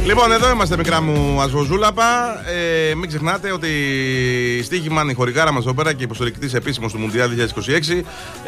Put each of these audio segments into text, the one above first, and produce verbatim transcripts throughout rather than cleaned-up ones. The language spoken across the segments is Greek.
Λοιπόν, εδώ είμαστε, μικρά μου ασβοζούλαπα. Ε, μην ξεχνάτε ότι η Στίχημαν, η χορηγάρα μας εδώ πέρα και υποστηρικτής επίσημος του Μουντιάλ δύο χιλιάδες είκοσι έξι,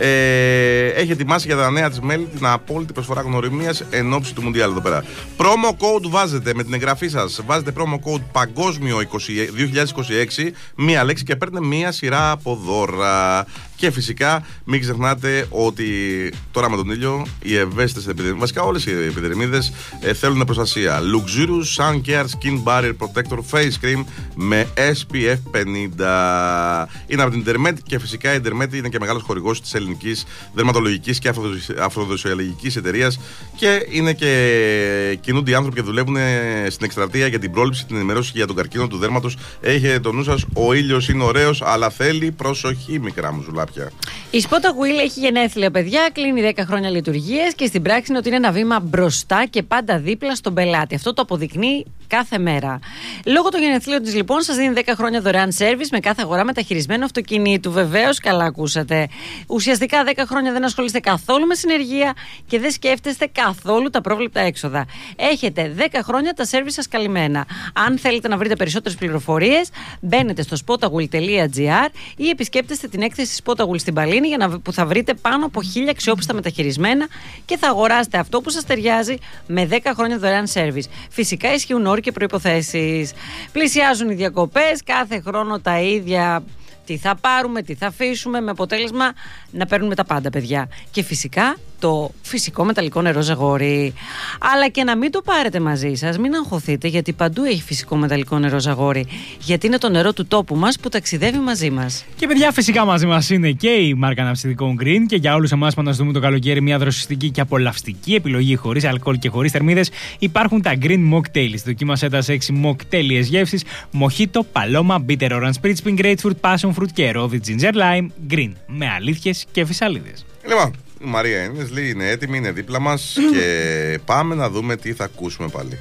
ε, έχει ετοιμάσει για τα νέα της μέλη την απόλυτη προσφορά γνωριμίας εν ώψη του Μουντιάλ εδώ πέρα. Promo code βάζετε με την εγγραφή σας. Βάζετε promo code παγκόσμιο δύο χιλιάδες είκοσι έξι, μία λέξη και παίρνετε μία σειρά από δώρα. Και φυσικά μην ξεχνάτε ότι τώρα με τον ήλιο οι ευαίσθητες επιδερμίδες, βασικά όλες οι επιδερμίδες ε, θέλουν προστασία. Luxurious Sun Care Skin Barrier Protector Face Cream με ες πι εφ πενήντα. Είναι από την Dermet και φυσικά η Dermet είναι και μεγάλος χορηγός της ελληνικής δερματολογικής και αφροδοσιολογικής εταιρείας και είναι και κινούνται οι άνθρωποι και δουλεύουν στην εκστρατεία για την πρόληψη, την ενημέρωση για τον καρκίνο του δέρματος. Έχετε το νου σας, ο ήλιος είναι ωραίος, αλλά θέλει προσοχή, μικρά μου ζουλάπια. Η Spot Will έχει γενέθλια, παιδιά, κλείνει δέκα χρόνια λειτουργίας και στην πράξη είναι ότι είναι ένα βήμα μπροστά και πάντα δίπλα στον πελάτη. Αυτό το αποδεικνύει κάθε μέρα. Λόγω των γενεθλίων της, λοιπόν, σας δίνει δέκα χρόνια δωρεάν σέρβις με κάθε αγορά μεταχειρισμένου αυτοκινήτου. Βεβαίως, καλά ακούσατε. Ουσιαστικά δέκα χρόνια δεν ασχολείστε καθόλου με συνεργεία και δεν σκέφτεστε καθόλου τα πρόβλεπτα έξοδα. Έχετε δέκα χρόνια τα σέρβις σας καλυμμένα. Αν θέλετε να βρείτε περισσότερες πληροφορίες, μπαίνετε στο spotawheel τελεία gr ή επισκέπτεστε την έκθεση Spotawheel στην Παλίνη, για να, που θα βρείτε πάνω από χίλια αξιόπιστα μεταχειρισμένα και θα αγοράσετε αυτό που σας ταιριάζει με δέκα χρόνια δωρεάν σέρβις. Φυσικά ισχύουν όροι και προϋποθέσεις. Πλησιάζουν οι διακοπές, κάθε χρόνο τα ίδια. Τι θα πάρουμε, τι θα αφήσουμε, με αποτέλεσμα να παίρνουμε τα πάντα, παιδιά. Και φυσικά το φυσικό μεταλλικό νερό Ζαγόρι. Αλλά και να μην το πάρετε μαζί σας, μην αγχωθείτε, γιατί παντού έχει φυσικό μεταλλικό νερό Ζαγόρι. Γιατί είναι το νερό του τόπου μας που ταξιδεύει μαζί μας. Και παιδιά, φυσικά μαζί μας είναι και η μάρκα αναψυδικών Green. Και για όλους εμάς που αναζητούμε το καλοκαίρι μια δροσιστική και απολαυστική επιλογή χωρίς αλκοόλ και χωρίς θερμίδες, υπάρχουν τα Green Mocktails. Δοκίμασέ τα σε έξι mocktailies γεύσεις: Mojito, Paloma, Bitter Orange, Spritz Pink Grapefruit, Passion Fruit και Ρόδι Ginger Lime. Green, με αλήθειες και φυσαλίδες. Λοιπόν, η Μαρία Ένεσλη είναι έτοιμη, είναι δίπλα μας και πάμε να δούμε τι θα ακούσουμε πάλι.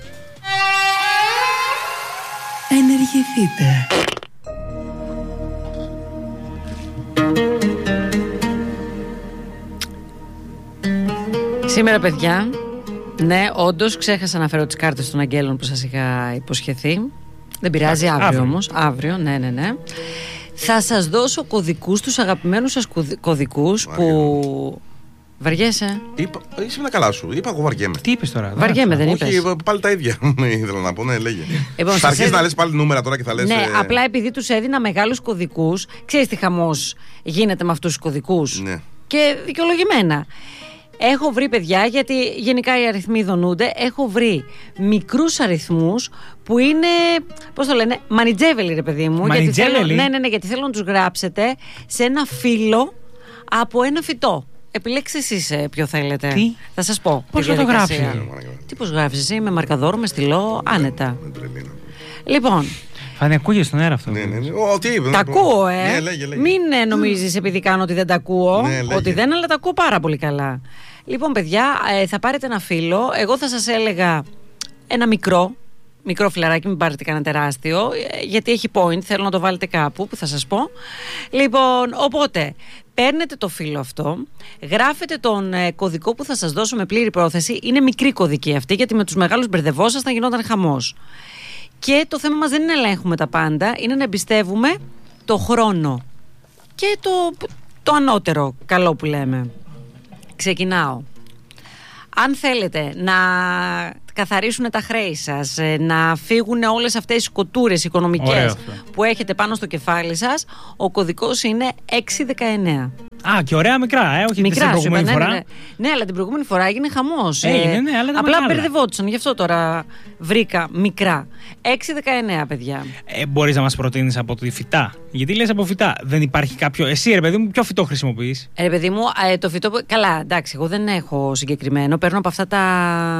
Ενεργηθείτε. Σήμερα, παιδιά, ναι, όντως ξέχασα να φέρω τις κάρτες των αγγέλων που σας είχα υποσχεθεί. Δεν πειράζει, αύριο, αύριο όμως. Αύριο, ναι, ναι, ναι. Θα σας δώσω κωδικούς, τους αγαπημένους σας κωδικούς που... Βαριέσαι. Είπα, είσαι με τα καλά σου. Είπα εγώ βαριέμαι. Τι είπες τώρα? Βαριέμαι, δεν είπες? Όχι, πάλι τα ίδια. Ήθελα να πω, ναι, λέγε. Λοιπόν, θα αρχίσεις έδι... να λες πάλι νούμερα τώρα και θα λες. Ναι, ε... απλά επειδή τους έδινα μεγάλους κωδικούς, ξέρεις τι χαμός γίνεται με αυτούς τους κωδικούς. Ναι. Και δικαιολογημένα. Έχω βρει, παιδιά, γιατί γενικά οι αριθμοί δονούνται, έχω βρει μικρούς αριθμούς που είναι, πώς το λένε, μανιτζέβελοι, ρε παιδί μου. Γιατί θέλω, ναι, ναι, ναι, γιατί θέλω να τους γράψετε σε ένα φύλλο από ένα φυτό. Επιλέξτε εσείς ποιο θέλετε. Τι? Θα σας πω. Πώς θα το γράψεις? Τι πώς γράφεις εσύ, με μαρκαδόρο, με στυλό, άνετα. Λοιπόν. Φάνη, ακούγες στον αέρα αυτό? Ναι, ναι, ναι. Ο, τι, τα ακούω, ε. Ναι, λέγε, λέγε. Μην ε, νομίζεις επειδή κάνω ότι δεν τα ακούω. Ναι, ότι δεν, αλλά τα ακούω πάρα πολύ καλά. Λοιπόν, παιδιά, ε, θα πάρετε ένα φύλλο. Εγώ θα σας έλεγα ένα μικρό. Μικρό φιλαράκι, μην πάρετε κανένα τεράστιο, γιατί έχει point, θέλω να το βάλετε κάπου που θα σας πω. Λοιπόν, οπότε παίρνετε το φύλλο αυτό, γράφετε τον ε, κωδικό που θα σας δώσω με πλήρη πρόθεση. Είναι μικρή κωδική αυτή, γιατί με τους μεγάλους μπερδευόσασταν, θα γινόταν χαμός. Και το θέμα μας δεν είναι να ελέγχουμε τα πάντα, είναι να εμπιστεύουμε το χρόνο και το, το ανώτερο καλό που λέμε. Ξεκινάω. Αν θέλετε να καθαρίσουν τα χρέη σας, να φύγουν όλες αυτές οι σκοτούρες οικονομικές που έχετε πάνω στο κεφάλι σας, ο κωδικός είναι έξι δεκαεννέα. Α, και ωραία μικρά, ε, όχι μικρά, την προηγούμενη είπα, φορά. Ναι, ναι, ναι, αλλά την προηγούμενη φορά έγινε χαμός. Έγινε, ναι, αλλά απλά μπερδευόντουσαν, γι' αυτό τώρα βρήκα μικρά. έξι δεκαεννέα, παιδιά. Ε, μπορείς να μας προτείνεις από τη φυτά? Γιατί λες από φυτά, δεν υπάρχει κάποιο. Εσύ, ρε παιδί μου, ποιο φυτό χρησιμοποιείς? Ε, ρε παιδί μου, ε, το φυτό. Καλά, εντάξει, εγώ δεν έχω συγκεκριμένο. Παίρνω από αυτά τα.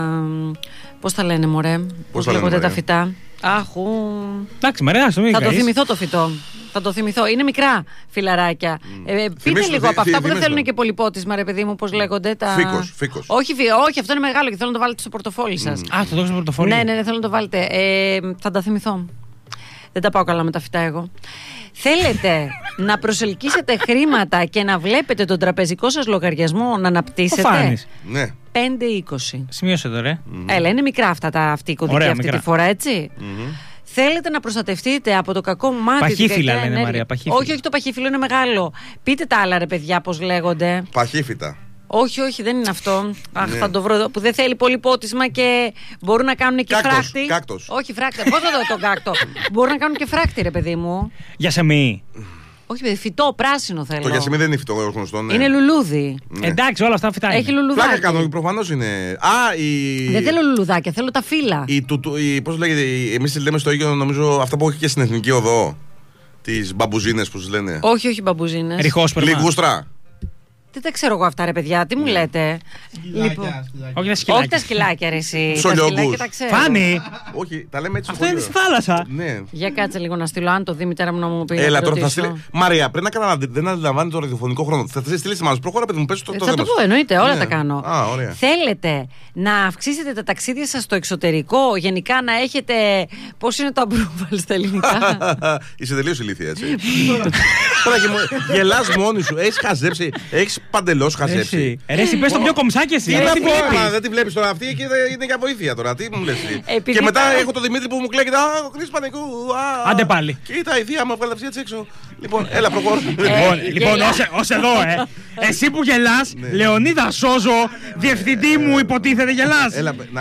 Πώς τα λένε, μωρέ? Πώς λέγονται τα φυτά? Άχου. Εντάξει, μαρέα, το θα το θυμηθώ το φυτό. Θα το θυμηθώ. Είναι μικρά φιλαράκια. Mm. Ε, πείτε Θυμήσου, λίγο από αυτά που δεν θέλουν και πολυπότισμα, ρε παιδί μου, πώς λέγονται. Τα... Φίκος, φίκος. Όχι, όχι, αυτό είναι μεγάλο και θέλω να το βάλετε στο πορτοφόλι σας. Mm. Α, το δώσω στο πορτοφόλι. Ναι, ναι, ναι, θέλω να το βάλετε. Ε, θα τα θυμηθώ. Δεν τα πάω καλά με τα φυτά εγώ. Θέλετε να προσελκύσετε χρήματα και να βλέπετε τον τραπεζικό σας λογαριασμό να αναπτύσσετε? Φάνης. Ναι. πέντε είκοσι. Σημείωσε το ρε. Mm. Έλα, είναι μικρά αυτά τα αυτή η κωδική αυτή μικρά. Τη φορά, έτσι. Mm-hmm. Θέλετε να προστατευτείτε από το κακό μάτι. Παχύφυλλα λένε, ενέργεια. Μαρία. Παχύφυλλα. Όχι, όχι, το παχύφυλλο είναι μεγάλο. Πείτε τα άλλα, ρε παιδιά, πώς λέγονται. Παχύφυτα. Όχι, όχι, δεν είναι αυτό. Αχ, ναι. Θα το βρω. Που δεν θέλει πολύ πότισμα και μπορούν να κάνουν και κάκτος, φράχτη. Κάκτος. Όχι, φράχτη. Πώς θα δω τον κάκτο. Μπορούν να κάνουν και φράχτη, ρε παιδί μου. Γιασεμί. Όχι, παιδί, φυτό, πράσινο θέλω. Το γιασεμί δεν είναι φυτό γνωστό, ναι. Είναι λουλούδι. Ναι. Εντάξει, όλα αυτά φυτά είναι. Έχει λουλουδάκι. Πλάκα κάνω, προφανώς είναι. Α, η. Δεν θέλω λουλουδάκια, θέλω τα φύλλα. Η, η, πώς λέγεται, εμείς λέμε στο ίδιο, νομίζω, αυτά που έχει και στην Εθνική Οδό. Τις μπαμπουζίνες που λένε. Όχι, όχι μπαμπουζίνες. Ριχόσπερμα. Λιγούστρα. Δεν τα ξέρω εγώ αυτά, ρε παιδιά, τι μου λέτε. Σκυλάκια, λοιπόν, σκυλάκια. Όχι τα σκυλάκια. Όχι τα σκυλάκια, ρε εσύ. Ψολιογκούς. Φάνη. Όχι, τα λέμε έτσι. Αυτό είναι στη θάλασσα. Ναι. Για κάτσε λίγο να στείλω, αν το δει η μητέρα μου να μου πει. Έλα, τώρα θα στείλει. Μαρία, πρέπει να καταλαβαίνει, δεν αντιλαμβάνει το ραδιοφωνικό χρόνο. Θα τη στείλει μα. Προχώρα, παιδί μου, πες το. Θα το πω, εννοείται, όλα τα κάνω. Α, ωραία. Θέλετε να αυξήσετε τα ταξίδια σας στο εξωτερικό, γενικά να έχετε. Πώς είναι το approval στα ελληνικά? Είσαι τελείως ηλίθια, έτσι. Τώρα και γελάς μόνη σου, έχει χαζέψει, έχει παντελώς χαζέψει. Ρε, εσύ πες το πιο κομψάκι εσύ. Δεν τη βλέπεις τώρα αυτή και είναι για βοήθεια τώρα. Τι μου λες. Και μετά έχω τον Δημήτρη που μου κλαίγεται. Α, ο Χρήστος Πανικού. Άντε πάλι. Κοίτα, η θεία μου έβγαλε αυτή έτσι έξω. Λοιπόν, έλα, προχωρώ. Λοιπόν, ως εδώ, ε. Εσύ που γελάς, Λεωνίδα Σόζο, διευθυντή μου, υποτίθεται γελάς.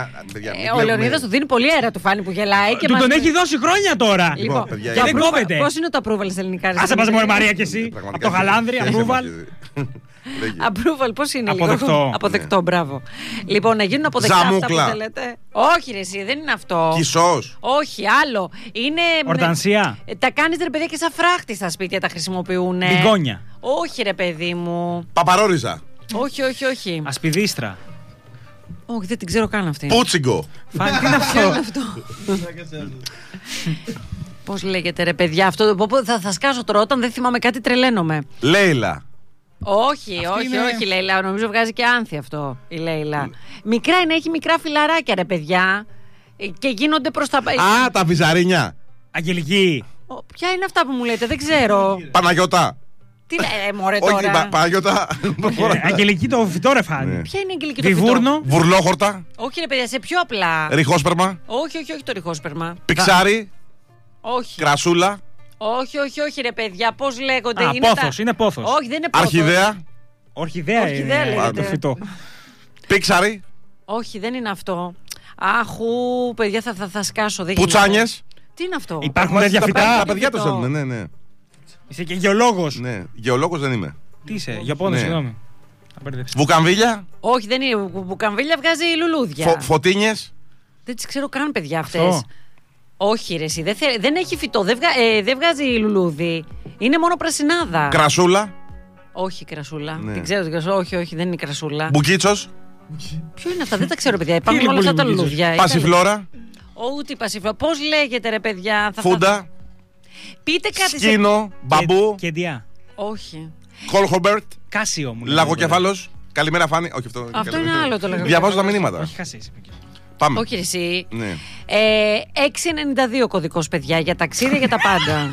Ο Λεωνίδας του δίνει πολύ αέρα του Φάνη που γελάει. Του τον έχει δώσει χρόνια τώρα. Λοιπόν, και δεν κόβεται. Πώς είναι το approval στα ελληνικά? Άσε πας μόνο Μαρία και εσύ. Από το Γαλάνδρι, approval. Approval, πώς είναι? Αποδεκτό. Λίγο? Αποδεκτό, μπράβο. Λοιπόν, να γίνουν αποδεκτά αυτά που θέλετε. Όχι, ρε, εσύ, δεν είναι αυτό. Κισός. Όχι, άλλο. Είναι. Ορτανσία. Τα κάνεις, ρε παιδιά, και σαν φράχτη στα σπίτια τα χρησιμοποιούν. Μπιγκόνια. Όχι, ρε παιδί μου. Παπαρόριζα. Όχι, όχι, όχι. Ασπιδίστρα. Όχι, δεν την ξέρω καν αυτή. Πούτσιγκο. Φάνη, τι είναι αυτό? Πώς λέγεται, ρε παιδιά, αυτό. Θα, θα σκάσω τώρα, όταν δεν θυμάμαι κάτι τρελαίνομαι. Λέιλα. Όχι, αυτή όχι, είναι... όχι, Λέιλα. Νομίζω βγάζει και άνθη αυτό η Λέιλα. Μικρά είναι, έχει μικρά φιλαράκια, ρε παιδιά. Και γίνονται προς τα. Α, τα βυζαρίνια. Αγγελική. Ο, ποια είναι αυτά που μου λέτε, δεν ξέρω. Παναγιώτα. Τι λέει, μωρέ τώρα. Όχι, πα, Παναγιώτα. Αγγελική το φυτό, ρε Φάνη. Ποια είναι η αγγελική το φυτό? Βιβούρνο. Βουρλόχορτα. Όχι, ρε παιδιά, σε πιο απλά. Ριχόσπερμα. Όχι, όχι, όχι το ριχόσπερμα. Πιξάρι. Όχι. Κρασούλα. Όχι, όχι, όχι, ρε παιδιά, πώς λέγονται? Α, είναι πόθος, τα... είναι πόθος. Όχι, δεν είναι πόθος. Αρχιδέα. Ορχιδέα, Ορχιδέα είναι λέγεται. το φυτό. Πίξαρι. Όχι, δεν είναι αυτό. Άχου, παιδιά, θα, θα, θα σκάσω. Πουτσάνιες. Τι είναι αυτό? Υπάρχουν τέτοια φυτά. Τα παιδιά το στέλνουν, ναι, ναι. Είσαι και γεωλόγος. Ναι, γεωλόγος δεν είμαι. Τι είσαι, γεωπόνος, συγγνώμη. Βουκαμβίλια. Όχι, δεν είναι. Βουκαμβίλια βγάζει λουλούδια. Φω, φωτίνιες. Δεν τις ξέρω καν, παιδιά, αυτές. Όχι, ρε, εσύ, δεν, θε... δεν έχει φυτό, δεν, βγα... ε, δεν βγάζει λουλούδι. Είναι μόνο πρασινάδα. Κρασούλα. Όχι, κρασούλα. Ναι. Την ξέρω την κρασούλα. Όχι, όχι, δεν είναι κρασούλα. Μπουκίτσος. Ποιο είναι αυτά, δεν τα ξέρω, παιδιά. Υπάρχουν όλα αυτά τα λουλούδια. Πασιφλόρα. Ούτε η πασιφλόρα. Πώς λέγεται, ρε παιδιά? Θα Φούντα. θα... Πείτε κάτι. Σκίνο. Σε... Μπαμπού. Κεντιά. Όχι. Κόλχομπερτ. Κάσιο μου. Λαγοκεφάλος. Καλημέρα, Φάνη. Όχι, αυτό, αυτό είναι άλλο το λαγοκεφάλος. Διαβάζω τα μηνύματα. Όχι, χασίσει. Πάμε. Όχι, εσύ. Ναι. Ε, έξι ενενήντα δύο κωδικός, παιδιά, για ταξίδια για τα πάντα.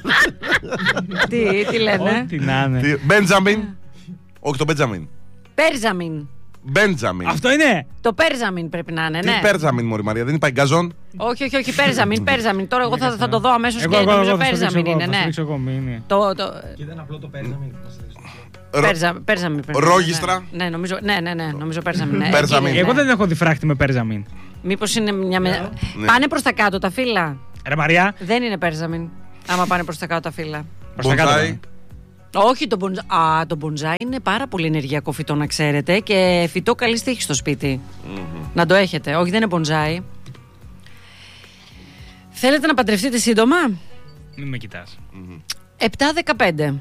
τι, τι λένε? Ό,τι να είναι. Μπέντζαμιν. Όχι, το Μπέντζαμιν. Πέρζαμιν. Μπέντζαμιν. Αυτό είναι. Το Πέρζαμιν πρέπει να είναι, Τι ναι. Πέρζαμιν, Μωρή Μαρία, δεν είπα γκαζόν. Όχι, όχι, όχι, Πέρζαμιν, Πέρζαμιν. Τώρα εγώ θα, θα το δω αμέσως και εγώ, νομίζω εγώ, Πέρζαμιν είναι, ναι. Το, το... Και δεν απλό το Πέρζαμιν. Πέρζαμιν. Ρόγιστρα. Ναι, νομίζω, ναι, ναι, ναι, νομίζω Πέρζαμιν. Ναι. Πέρζαμιν. Εγώ δεν έχω δει φράχτη με Πέρζαμιν. Μήπως είναι μια. Ναι. Πάνε προς τα κάτω τα φύλλα. Ρε Μαριά. Δεν είναι Πέρζαμιν. Άμα πάνε προς τα κάτω τα φύλλα. Προς τα κάτω. Όχι, το μπονζάι. Α, το μπονζάι είναι πάρα πολύ ενεργειακό φυτό, να ξέρετε. Και φυτό καλή τύχη στο σπίτι. Mm-hmm. Να το έχετε. Όχι, δεν είναι μπονζάι. Θέλετε να παντρευτείτε σύντομα? Μην με κοιτάς. επτά δεκαπέντε.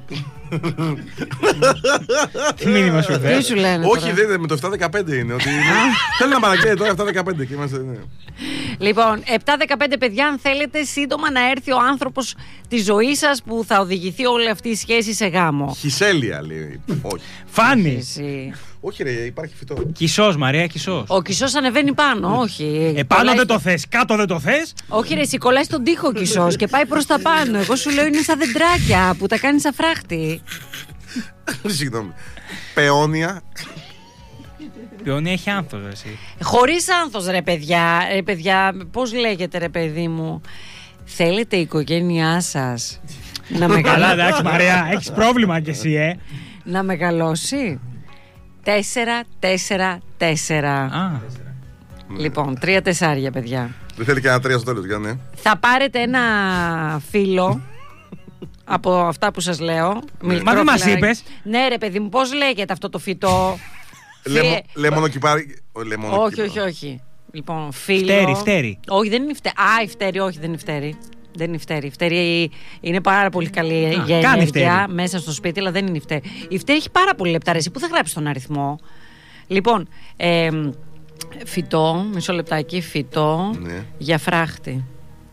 Τι μήνυμα σου Τι σου λένε? Όχι, δεν είναι, με το επτά δεκαπέντε είναι. Ότι θέλω να παραγγέλνει τώρα επτά δεκαπέντε και είμαστε. Ναι. Λοιπόν, επτά δεκαπέντε, παιδιά, αν θέλετε σύντομα να έρθει ο άνθρωπος της ζωής σας που θα οδηγηθεί όλη αυτή η σχέση σε γάμο. Χισέλια, λέει. Όχι. Φάνη. Όχι, ρε, υπάρχει φυτό. Κισός, Μαρία, κισός. Ο κισός ανεβαίνει πάνω, όχι. Επάνω Κολλάει δεν στο- το θες, κάτω δεν το θες. Όχι, ρε, εσύ κολλάει στον τοίχο ο κισός και πάει προς τα πάνω. Εγώ σου λέω είναι σαν δεντράκια που τα κάνει σαν φράχτη. Συγγνώμη. Πεόνια. Πιόνια έχει άνθος, εσύ. Χωρίς άνθος, ρε παιδιά. Ρε παιδιά, πώς λέγεται, ρε παιδί μου. Θέλετε η οικογένειά σας να, Καλά, μεγαλώσει, εντάξει, Μαρία, έχεις πρόβλημα κι εσύ, ε. να μεγαλώσει. Τέσσερα, τέσσερα, τέσσερα. Α, Λοιπόν, τρία τεσσάρια, παιδιά. Δεν θέλει και ένα τρία στο τέλος, για ναι. Θα πάρετε ένα φύλλο από αυτά που σας λέω. Μικρό Μα δεν μας φιλαράκι. είπες. Ναι, ρε παιδί μου, πώς λέγεται αυτό το φυτό. Λεμο- Φι- Λεμονοκυπάρι. ο, λεμονοκυπάρι. Όχι, όχι, όχι. Λοιπόν, φύλλο. φτέρι, φτέρι. Όχι, δεν είναι φτέρι. Α, η φτέρι, όχι, δεν είναι φτέρι. Δεν είναι η φτέρι. Η φτέρι είναι πάρα πολύ καλή για κάνει ενέργεια φτέρι. μέσα στο σπίτι, αλλά δεν είναι η φτέρι. Η φτέρι έχει πάρα πολύ λεπτά. Ρε, εσύ πού θα γράψει τον αριθμό. Λοιπόν, ε, φυτό, μισό λεπτάκι, φυτό Ναι. για φράχτη.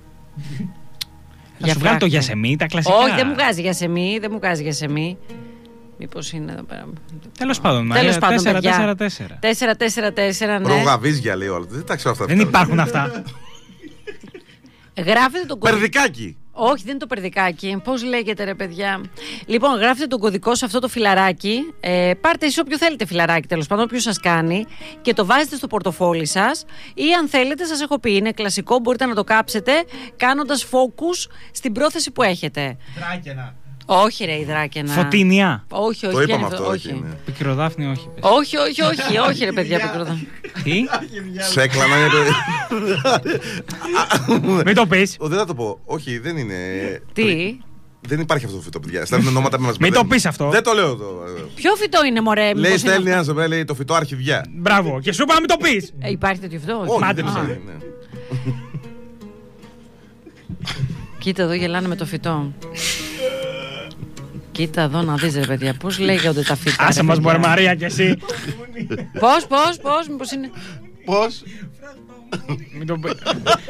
Θα σου βγάλει το φράχτη. γιασεμί, τα κλασικά. Όχι, δεν μου βγάζει γιασεμί, δεν μου βγάζει γιασεμί. Μήπως είναι εδώ πέρα. Τέλος πάντων, Τέλος Μαρία, πάντων, τέσσερα παιδιά. τέσσερα τέσσερα. τέσσερα τέσσερα τέσσερα, ναι. Ρογαβίζια λέει όλα. Δεν τα ξέρω αυτά. Δεν υπάρχουν αυτά. Γράφετε τον κωδικό. Περδικάκι. Όχι, δεν είναι το περδικάκι. Πώς λέγεται, ρε παιδιά. Λοιπόν, γράφετε τον κωδικό σε αυτό το φιλαράκι. Ε, πάρτε εσείς όποιο θέλετε φιλαράκι, τέλος πάντων, όποιο σας κάνει, και το βάζετε στο πορτοφόλι σας. Ή αν θέλετε, σας έχω πει, είναι κλασικό, μπορείτε να το κάψετε κάνοντας focus στην πρόθεση που έχετε. Δράκαινα. Όχι, ρε, υδράκαινα. Φωτεινιά. Όχι, όχι. Το είπαμε Γιάννη, αυτό. όχι. όχι, ναι. Πικροδάφνη, όχι. πες. Όχι, όχι, όχι, όχι, ρε παιδιά, πικροδάφνη. Τι, Σε έκλανα είναι. μην το πεις. Ω, δεν θα το πω. Όχι, δεν είναι. Τι. Δεν υπάρχει αυτό το φυτό, παιδιά. Στέλνουν ονόματα με μας Μην το μπερδεύουν. πεις αυτό. Δεν το λέω το. Ποιο φυτό είναι, μωρέ, Λέει, μήπως είναι στέλνει αυτό? ένα, λέει το φυτό αρχιδιά. Μπράβο. Και σου είπα να μην το πεις. Ε, υπάρχει τέτοιο φυτό, όχι. Όχι, Μάντεψε. δεν Α, είναι, ναι. Κοίτα εδώ, γελάνε με το φυτό. Κοίτα εδώ να δεις, ρε παιδιά, πώς λέγονται τα φυτά. Άσε ρε, μας, παιδιά. μπορεί Μαρία κι εσύ. Πώς, πώς, πώς, μήπως είναι. Πώς? Μην το πεις.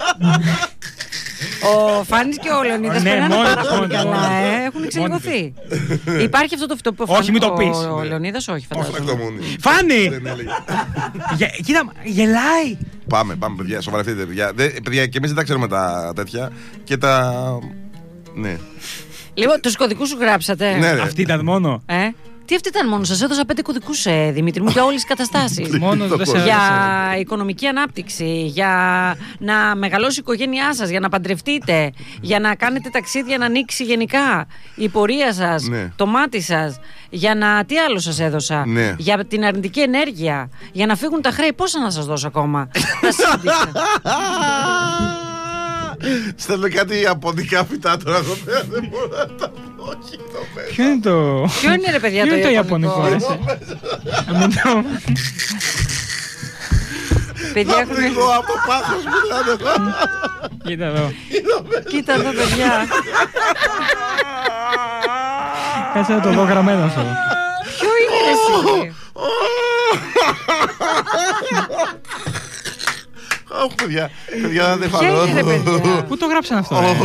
Ο Φάνης και ο Λεωνίδας Ναι, περνάνε μόνοι πάρα τους, πολύ μόνοι τους, καλά, μόνοι ε, τους. έχουν εξελιγωθεί. Υπάρχει αυτό το φυτό που ο Όχι, Φάνης- μην το πεις. Ο, ο Λεωνίδας, όχι, φαντάζομαι. Φρακτομούνι. Φάνη! Δεν έλεγε. Γε- Κοίτα, γελάει. Πάμε, πάμε, παιδιά. Σοβαρευτείτε, παιδιά. Δεν- παιδιά, και εμείς δεν τα ξέρουμε τα τέτοια. Και τα. Ναι. Λοιπόν, τους κωδικούς σου γράψατε. Ναι, ρε. Αυτή ήταν μόνο. Ε? Τι αυτή ήταν μόνο, σας έδωσα πέντε κωδικούς, ε, Δημήτρη μου, για όλες τις καταστάσεις. Μόνο το τέσσερα Για τέσσερα. οικονομική ανάπτυξη, για να μεγαλώσει η οικογένειά σας, για να παντρευτείτε, για να κάνετε ταξίδια να ανοίξει γενικά η πορεία σας, Ναι. το μάτι σας, για να. Τι άλλο σας έδωσα, Ναι. για την αρνητική ενέργεια, για να φύγουν τα χρέη. Πόσα να σας δώσω ακόμα. Τα σύνδεσα. Στέλνω κάτι ιαπωνικά φυτά τώρα εδώ πέρα. Δεν μπορώ να τα πω. Όχι, το πέρα. Ποιο είναι το. Ποιο είναι, ρε παιδιά, Ποιο το είναι το ιαπωνικό? Ιαπωνικό, ρε, σε. Να μην το- Παιδιά, Θα έχουν... πληγώ από το πάθος μου. δηλαδή. Κοίτα εδώ. Κοίτα εδώ, παιδιά. Κάτσε να το δω γραμμένο αυτό. Ποιο είναι, ρε, εσύ? Αχ, παιδιά. Παιδιά, δεν Ποια φανώ. είναι, ρε παιδιά? Πού το γράψαν αυτό, ρε?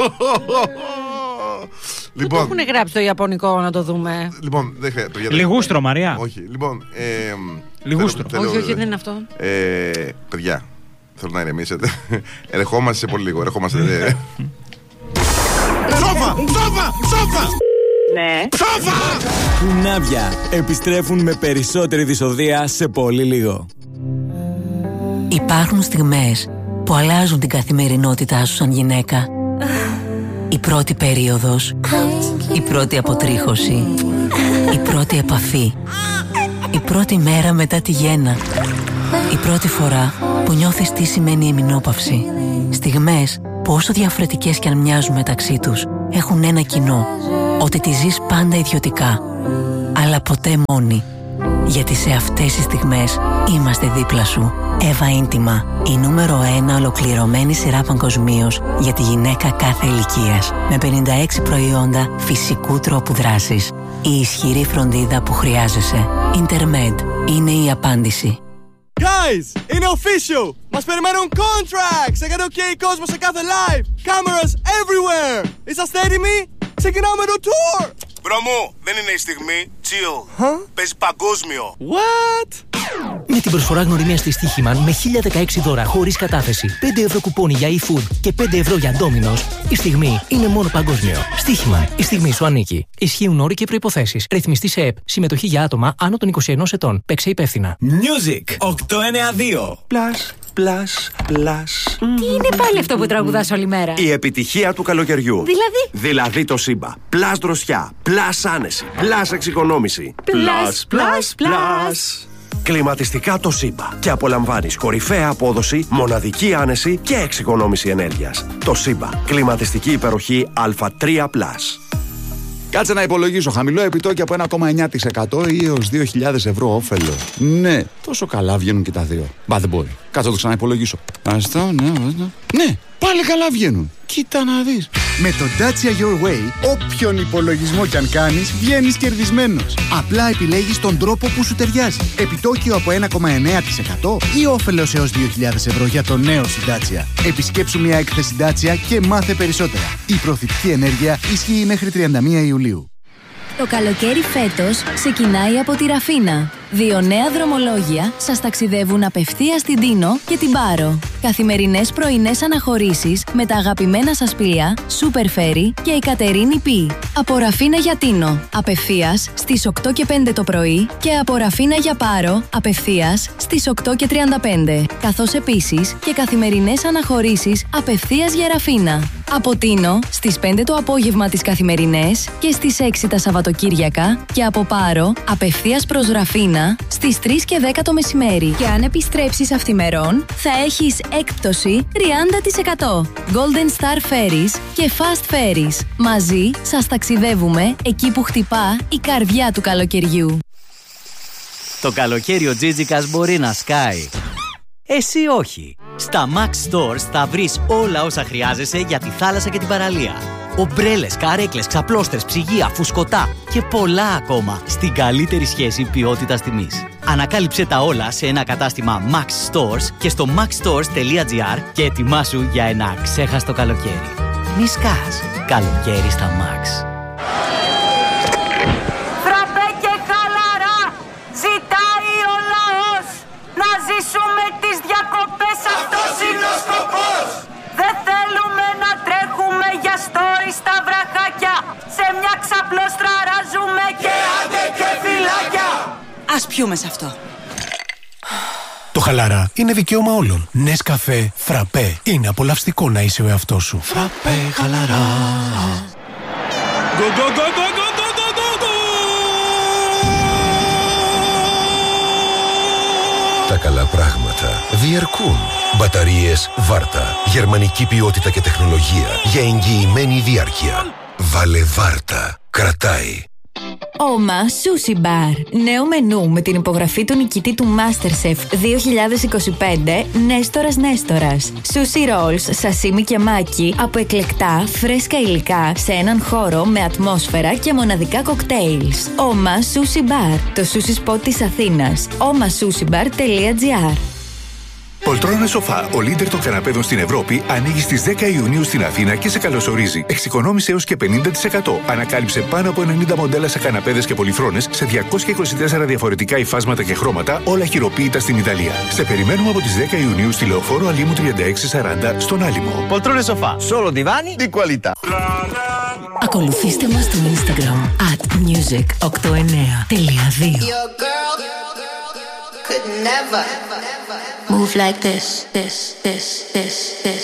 Πού το Λοιπόν, έχουν γράψει το Ιαπωνικό, να το δούμε. λοιπόν, δεν χρειάζεται. παιδιά, δεν- Λιγούστρο, Μαρία. Όχι, λοιπόν. ε, Λιγούστρο. θέλω- Όχι, θέλω- όχι, δεν είναι αυτό. Ε, παιδιά, θέλω να ηρεμήσετε. Ερχόμαστε σε πολύ λίγο. Ερχόμαστε. ε. Σόφα! Σόφα! Σόφα! Ναι. Σόφα! Κουνάβια επιστρέφουν με περισσότερη δυσοδεία σε πολύ λίγο. Υπάρχουν στιγμές που αλλάζουν την καθημερινότητά σου σαν γυναίκα. Η πρώτη περίοδος, η πρώτη αποτρίχωση, η πρώτη επαφή, η πρώτη μέρα μετά τη γέννα, η πρώτη φορά που νιώθεις τι σημαίνει εμεινόπαυση. Στιγμές που όσο διαφορετικές κι αν μοιάζουν μεταξύ τους, έχουν ένα κοινό, ότι τη ζεις πάντα ιδιωτικά, αλλά ποτέ μόνη. Γιατί σε αυτές τις στιγμές είμαστε δίπλα σου. Εύα Ίντιμα, η νούμερο ένα ολοκληρωμένη σειρά παγκοσμίως για τη γυναίκα κάθε ηλικίας. Με πενήντα έξι προϊόντα φυσικού τρόπου δράσης. Η ισχυρή φροντίδα που χρειάζεσαι. Intermed είναι η απάντηση. Guys, είναι official! Μας περιμένουν contracts! Έκανε ok κόσμο σε κάθε live! Cameras everywhere! Είσαστε έτοιμοι? Ξεκινάμε το tour! Μπρο μου, δεν είναι η στιγμή. Chill. Huh? Παίζει παγκόσμιο. What? Με την προσφορά γνωριμίας στη Στοίχημαν με χίλια δεκαέξι δώρα χωρίς κατάθεση, πέντε ευρώ κουπόνι για e-food και πέντε ευρώ για Domino's, η στιγμή είναι μόνο παγκόσμιο. Στοίχημαν, η στιγμή σου ανήκει. Ισχύουν όροι και προϋποθέσεις. Ρυθμιστή σε ΕΠ. Συμμετοχή για άτομα άνω των είκοσι ενός ετών. Παίξε υπεύθυνα. Music οκτακόσια ενενήντα δύο. Plus, plus, plus. Τι είναι πάλι αυτό που τραγουδάς όλη μέρα? Η επιτυχία του καλοκαιριού. Δηλαδή? Δηλαδή το Σύμπα. Plus δροσιά, plus άνεση, plus εξοικονόμηση. Plus, plus, plus. Κλιματιστικά το Σύμπα. Και απολαμβάνεις κορυφαία απόδοση, μοναδική άνεση και εξοικονόμηση ενέργειας. Το Σύμπα. Κλιματιστική υπεροχή Α τρία πλας. Κάτσε να υπολογίσω. Χαμηλό επιτόκιο από ένα κόμμα εννιά τοις εκατό ή έως δύο χιλιάδες ευρώ όφελο. Ναι, τόσο καλά βγαίνουν και τα δύο. Μπα, δεν μπορεί. Κάτσε να το ξαναυπολογίσω. Αστό, ναι, ναι. Ναι, πάλι καλά βγαίνουν. Κοίτα να δεις. Με το Dacia Your Way, όποιον υπολογισμό κι αν κάνεις, βγαίνεις κερδισμένος. Απλά επιλέγεις τον τρόπο που σου ταιριάζει. Επιτόκιο από ένα κόμμα εννιά τοις εκατό ή όφελος έως δύο χιλιάδες ευρώ για το νέο σου Dacia. Επισκέψου μια έκθεση Dacia και μάθε περισσότερα. Η προωθητική ενέργεια ισχύει μέχρι τριάντα μία Ιουλίου. Το καλοκαίρι φέτος ξεκινάει από τη Ραφίνα. Δύο νέα δρομολόγια σας ταξιδεύουν απευθείας στην Τίνο και την Πάρο. Καθημερινές πρωινές αναχωρήσεις με τα αγαπημένα σας πλοία Super Ferry και η Κατερίνη Πι. Από Ραφίνα για Τίνο, απευθείας στις οκτώ και πέντε το πρωί και από Ραφίνα για Πάρο, απευθείας στις οκτώ και τριάντα πέντε. Καθώς επίσης και καθημερινές αναχωρήσεις απευθείας για Ραφίνα. Από Τίνο στις πέντε το απόγευμα τις καθημερινές και στις έξι τα Σαββατοκύριακα και από Πάρο απευθείας προς Ραφίνα στις τρεις και δέκα το μεσημέρι. Και αν επιστρέψεις αυθημερών θα έχεις έκπτωση τριάντα τοις εκατό. Golden Star Ferries και Fast Ferries. Μαζί σας ταξιδεύουμε εκεί που χτυπά η καρδιά του καλοκαιριού. Το καλοκαίρι ο Τζίτζικας μπορεί να σκάει. Εσύ όχι. Στα Max Stores θα βρεις όλα όσα χρειάζεσαι για τη θάλασσα και την παραλία. Ομπρέλες, καρέκλες, ξαπλώστρες, ψυγεία, φουσκωτά και πολλά ακόμα στην καλύτερη σχέση ποιότητας τιμής. Ανακάλυψε τα όλα σε ένα κατάστημα Max Stores και στο maxstores τελεία gr και ετοιμάσου για ένα ξέχαστο καλοκαίρι. Μη σκάς. Καλοκαίρι στα Max. Φραπέ και χαλαρά ζητάει ο λαός. Να ζήσουμε τις διακοπές, αυτός είναι ο σκοπός. Δεν θέλουμε να τρέχουμε για στόρι στα βραχάκια. Σε μια ξαπλώστρα ράζουμε και άντε και φυλάκια. Ας πιούμε σε αυτό. Το χαλαρά είναι δικαίωμα όλων. Νεσκαφέ, φραπέ. Είναι απολαυστικό να είσαι ο εαυτός σου. Φραπέ, χαλαρά. Go, go, go, go, go, go, go, go, go. Τα καλά πράγματα διαρκούν. Μπαταρίες Βάρτα. Γερμανική ποιότητα και τεχνολογία για εγγυημένη διάρκεια. Βάλε Βάρτα. Κρατάει. Oma Sushi Bar. Νέο μενού με την υπογραφή του νικητή του MasterChef δύο χιλιάδες είκοσι πέντε, Νέστορας Νέστορας. Sushi rolls, σασίμι και μάκι από εκλεκτά, φρέσκα υλικά σε έναν χώρο με ατμόσφαιρα και μοναδικά κοκτέιλς. Oma Sushi Bar. Το sushi spot της Αθήνας. oma sushi bar τελεία gr. Πολτρόνες Σοφά, ο λίντερ των καναπέδων στην Ευρώπη, ανοίγει στις δέκα Ιουνίου στην Αθήνα και σε καλωσορίζει. Εξοικονόμησε έως και πενήντα τοις εκατό. Ανακάλυψε πάνω από ενενήντα μοντέλα σε καναπέδες και πολυθρόνες σε διακόσια είκοσι τέσσερα διαφορετικά υφάσματα και χρώματα, όλα χειροποίητα στην Ιταλία. Σε περιμένουμε από τις δέκα Ιουνίου στη Λεωφόρο Αλίμου τριάντα έξι σαράντα στον Άλυμο. Πολτρόνες Σοφά, solo divani di qualità. Ακολουθήστε μας στο Instagram at music οκτακόσια εννέα τελεία δύο. Could never move like this, this, this, this, this.